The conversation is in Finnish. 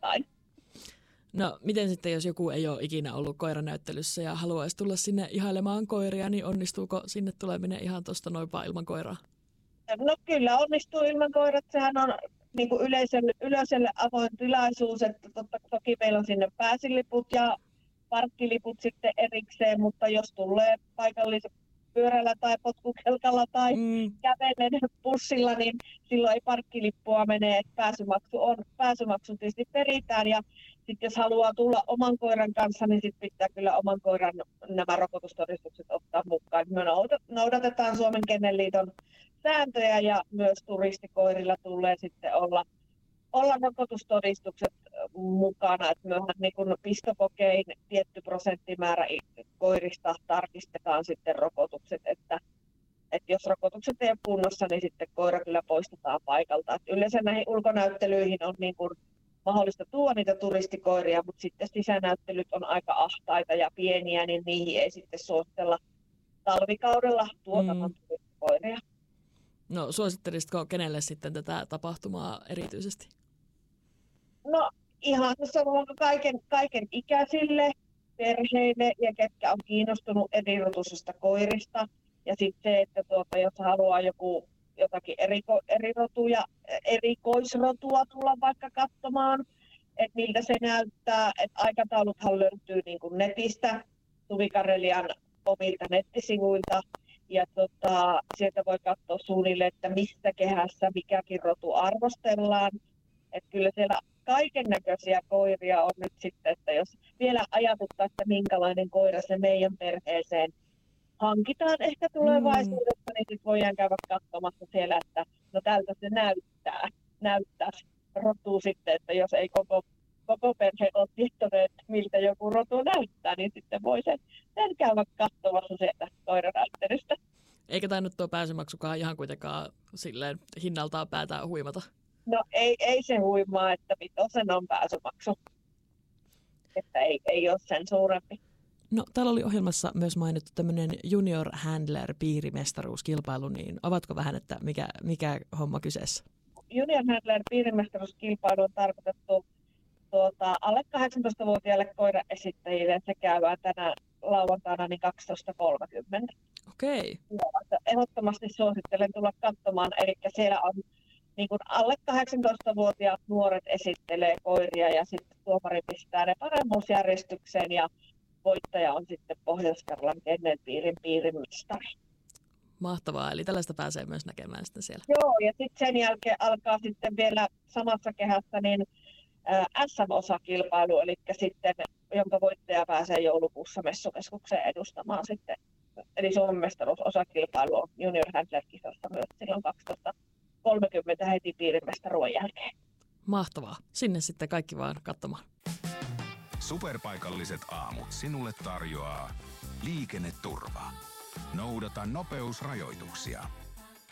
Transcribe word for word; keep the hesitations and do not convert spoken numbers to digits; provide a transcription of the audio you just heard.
vuosittain. No miten sitten, jos joku ei ole ikinä ollut koiranäyttelyssä ja haluaisi tulla sinne ihailemaan koiria, niin onnistuuko sinne tuleminen ihan tuosta noinpaa ilman koiraa? No kyllä onnistuu ilman koirat. Sehän on niin kuin yleisölle, yleisölle avoin tilaisuus, että totta, toki meillä on sinne pääsiliput ja parkkiliput sitten erikseen, mutta jos tulee paikalliset pyörällä tai potkukelkalla tai Mm. kävellen bussilla, niin silloin ei parkkilippua mene, että pääsymaksu on. Pääsymaksu tietysti peritään ja sitten jos haluaa tulla oman koiran kanssa, niin sitten pitää kyllä oman koiran nämä rokotustodistukset ottaa mukaan. Me noudatetaan Suomen Kennelliiton sääntöjä ja myös turistikoirilla tulee sitten olla, olla rokotustodistukset mukana. Että myöhän niin kun pistokokein tietty prosenttimäärä koirista tarkistetaan sitten rokotukset, että, että jos rokotukset ei ole kunnossa, niin sitten koira kyllä poistetaan paikalta. Että yleensä näihin ulkonäyttelyihin on niin kun mahdollista tuoda niitä turistikoiria, mutta sitten sisänäyttelyt on aika ahtaita ja pieniä, niin niihin ei sitten suositella talvikaudella tuotavan mm. turistikoiria. No suosittelisitko kenelle sitten tätä tapahtumaa erityisesti? No ihan kaiken, kaiken ikäisille, perheille ja ketkä on kiinnostunut erirotuisista koirista. Ja sitten se, että tuota, jos haluaa joku jotakin eriko, erirotuja, erikoisrotua tulla vaikka katsomaan, että miltä se näyttää. Että aikatauluthan löytyy niin kuin netistä, Suvi Karelian omilta nettisivuilta. Ja tota, sieltä voi katsoa suunnilleen, että mistä kehässä mikäkin rotu arvostellaan. Että kyllä siellä kaiken näköisiä koiria on nyt sitten, että jos vielä ajatuttaa, että minkälainen koira se meidän perheeseen hankitaan ehkä tulevaisuudessa, mm. niin sitten voidaan käydä katsomassa siellä, että no tältä se näyttää, näyttää rotu sitten, että jos ei koko, koko perhe ole tietoinen, että miltä joku rotu näyttää, niin sitten voi sen, sen käydä katsomassa sieltä koiranäyttelystä. Eikä tainnut tuo pääsymaksukaan ihan kuitenkaan silleen hinnaltaan päätään huimata. No ei, ei se huimaa, että vitosen on pääsymaksu, että ei, ei ole sen suurempi. No täällä oli ohjelmassa myös mainittu tämmöinen Junior Handler piirimestaruuskilpailu, niin avatko vähän, että mikä, mikä homma kyseessä? Junior Handler piirimestaruuskilpailu on tarkoitettu tuota, alle kahdeksantoistavuotiaille koiraesittäjille. Se käydään tänä lauantaina niin kaksitoista kolmekymmentä. Okei. Okay. Ehdottomasti suosittelen tulla katsomaan, eli siellä on niin kuin alle kahdeksantoistavuotiaat nuoret esittelee koiria ja sitten tuomari pistää ne paremmuusjärjestykseen ja voittaja on sitten Pohjois-Karjalan kennelpiirin piirimestari. Mahtavaa, eli tällaista pääsee myös näkemään sitten siellä. Joo, ja sitten sen jälkeen alkaa sitten vielä samassa kehässä niin S M-osakilpailu, eli sitten, jonka voittaja pääsee joulukuussa messukeskukseen edustamaan sitten. Eli Suomen mestaruusosakilpailu on Junior Handler-kisassa myös silloin kaksitoista kolmekymmentä heti piirimestaruuden jälkeen. Mahtavaa. Sinne sitten kaikki vaan katsomaan. Superpaikalliset aamut sinulle tarjoaa liikenneturva. Noudata nopeusrajoituksia.